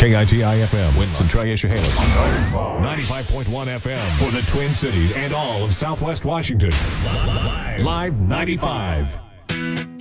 KITI-FM, Winston, Triash-Chehalis. 95.1 FM for the Twin Cities and all of Southwest Washington. Live 95.